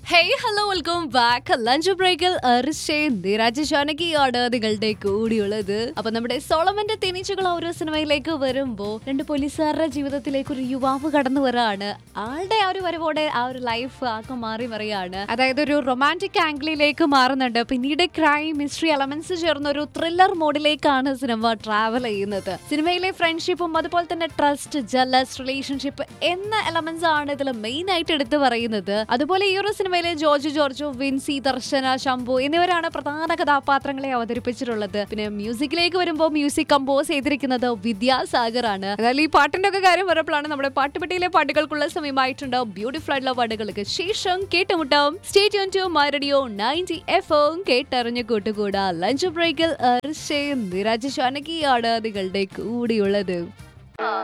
Hey hello welcome back. Lunch ബ്രേക്കിൽ നിരാജ് ജാനകിയാണ് നിങ്ങളുടെ കൂടിയുള്ളത്. അപ്പൊ നമ്മുടെ സോളമന്റെ തേനീച്ചകൾ ഓരോ സിനിമയിലേക്ക് വരുമ്പോ രണ്ട് പോലീസുകാരുടെ ജീവിതത്തിലേക്ക് ഒരു യുവാവ് കടന്നു വരാണ്. ആളുടെ ആ ഒരു വരവോടെ ആ ഒരു ലൈഫ് ആകെ മാറി മറിയാണ്. അതായത് ഒരു റൊമാൻറ്റിക് ആംഗിളിലേക്ക് മാറുന്നുണ്ട്. പിന്നീട് ക്രൈം മിസ്റ്ററി എലമെന്റ്സ് ചേർന്ന ഒരു ത്രില്ലർ മോഡിലേക്കാണ് സിനിമ ട്രാവൽ ചെയ്യുന്നത്. സിനിമയിലെ ഫ്രണ്ട്ഷിപ്പും അതുപോലെ തന്നെ ട്രസ്റ്റ്, ജലസ്, റിലേഷൻഷിപ്പ് എന്ന എലമെന്റ്സ് ആണ് ഇതിൽ മെയിൻ ആയിട്ട് എടുത്തു പറയുന്നത്. അതുപോലെ ഈ ഒരു സിനിമയിലെ ജോർജു, വിൻസി, ദർശന, ശംഭു എന്നിവരാണ് പ്രധാന കഥാപാത്രങ്ങളെ അവതരിപ്പിച്ചിട്ടുള്ളത്. പിന്നെ മ്യൂസിക്കിലേക്ക് വരുമ്പോൾ മ്യൂസിക് കമ്പോസ് ചെയ്തിരിക്കുന്നത് വിദ്യാസാഗർ ആണ്. അതായത് ഈ പാട്ടിന്റെ ഒക്കെ കാര്യം പറയുമ്പോഴാണ് നമ്മുടെ പാട്ടുപെട്ടിയിലെ പാട്ടുകൾക്കുള്ള സമയമായിട്ടുണ്ട്. ബ്യൂട്ടിഫുൾ ആയിട്ടുള്ള പാട്ടുകൾക്ക് ശേഷം കേട്ടുമുട്ടാം. Stay tune to my radio 90 FM. കേട്ടറിഞ്ഞു കൂട്ടുകൂടാ. Lunch ബ്രേക്കിൽ നിരാജ് ജാനകിയാണ് നിങ്ങളുടെ കൂടിയുള്ളത്.